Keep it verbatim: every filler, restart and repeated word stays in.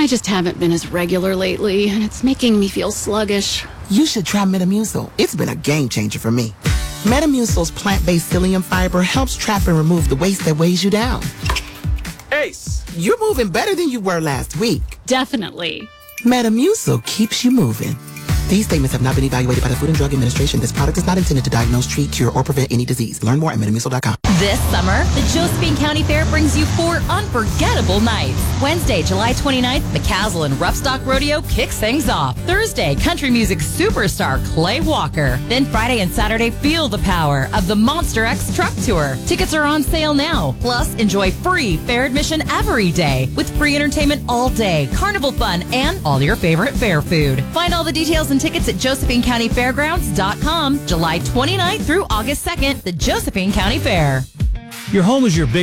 I just haven't been as regular lately, and it's making me feel sluggish. You should try Metamucil. It's been a game changer for me. Metamucil's plant-based psyllium fiber helps trap and remove the waste that weighs you down. Ace! You're moving better than you were last week. Definitely. Metamucil keeps you moving. These statements have not been evaluated by the Food and Drug Administration. This product is not intended to diagnose, treat, cure, or prevent any disease. Learn more at metamucil dot com. This summer, the Josephine County Fair brings you four unforgettable nights. Wednesday, July twenty-ninth, McCaslin Roughstock Rodeo kicks things off. Thursday, country music superstar Clay Walker. Then Friday and Saturday, feel the power of the Monster X Truck Tour. Tickets are on sale now. Plus, enjoy free fair admission every day with free entertainment all day, carnival fun, and all your favorite fair food. Find all the details and tickets at josephine county fairgrounds dot com. July twenty-ninth through August second, the Josephine County Fair. Your home is your big